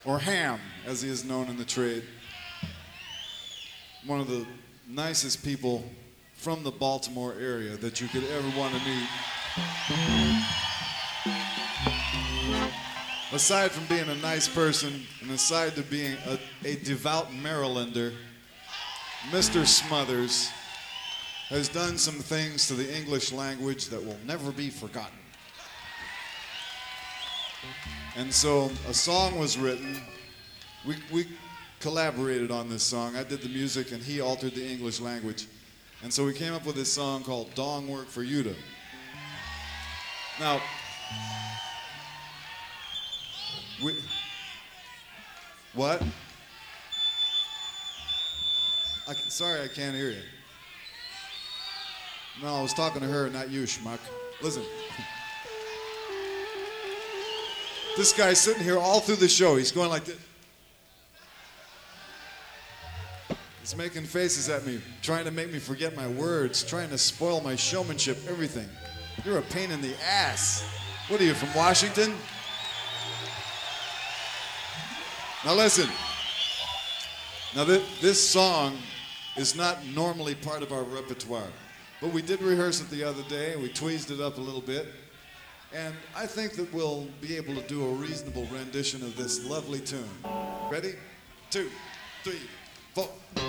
or Ham, as he is known in the trade. One of the nicest people from the Baltimore area that you could ever want to meet. Aside from being a nice person, and aside to being a devout Marylander, Mr. Smothers has done some things to the English language that will never be forgotten. And so a song was written. We collaborated on this song. I did the music and he altered the English language. And so we came up with this song called Dong Work for Yuta. Now, what? Sorry, I can't hear you. No, I was talking to her, not you, schmuck. Listen. This guy's sitting here all through the show. He's going like this. He's making faces at me, trying to make me forget my words, trying to spoil my showmanship, everything. You're a pain in the ass. What are you, from Washington? Now listen. Now this song is not normally part of our repertoire, but we did rehearse it the other day. We tweezed it up a little bit. And I think that we'll be able to do a reasonable rendition of this lovely tune. Ready? 2, 3, 4.